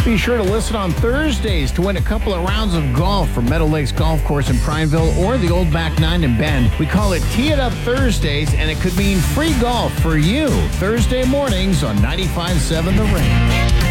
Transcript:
Be sure to listen on Thursdays to win a couple of rounds of golf from Meadow Lakes Golf Course in Prineville or the Old Back Nine in Bend. We call it Tee It Up Thursdays, and it could mean free golf for you. Thursday mornings on 95.7 The Ring.